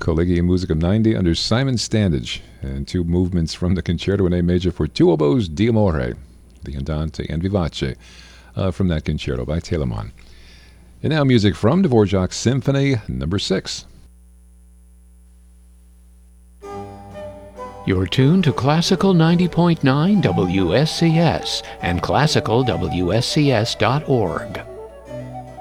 Collegium Musicum 90 under Simon Standage, and two movements from the Concerto in A major for two oboes d'amore, the Andante and Vivace, from that concerto by Telemann. And now music from Dvorak's Symphony No. 6. You're tuned to Classical 90.9 WSCS and classicalwscs.org.